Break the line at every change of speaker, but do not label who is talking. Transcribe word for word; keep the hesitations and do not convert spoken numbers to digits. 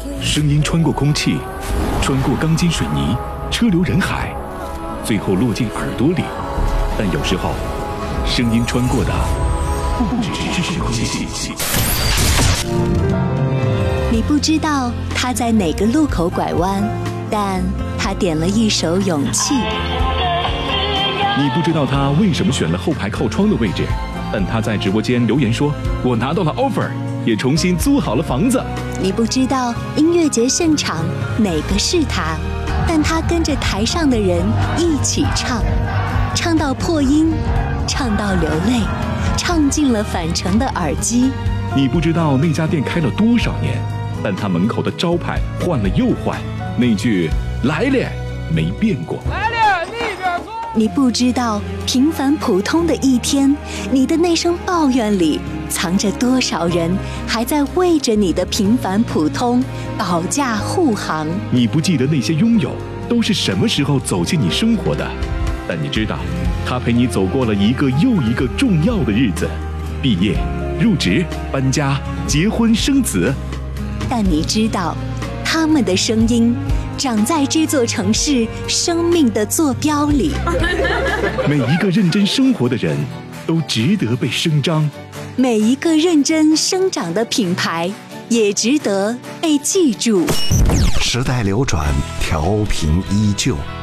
声音穿过空气，穿过钢筋水泥，车流人海，最后落进耳朵里。但有时候，声音穿过的不只是空气。
你不知道他在哪个路口拐弯，但他点了一首《勇气》。
你不知道他为什么选了后排靠窗的位置，但他在直播间留言说：“我拿到了 offer， 也重新租好了房子。”
你不知道音乐节现场哪个是他，但他跟着台上的人一起唱，唱到破音，唱到流泪，唱进了返程的耳机。
你不知道那家店开了多少年，但他门口的招牌换了又换，那句“来了”没变过。
来了，那边坐。
你不知道平凡普通的一天，你的那声抱怨里藏着多少人还在为着你的平凡普通保驾护航。
你不记得那些拥有都是什么时候走进你生活的，但你知道他陪你走过了一个又一个重要的日子，毕业、入职、搬家、结婚、生子。
但你知道他们的声音长在这座城市生命的坐标里。
每一个认真生活的人都值得被声张，
每一个认真生长的品牌也值得被记住。
时代流转，调频依旧。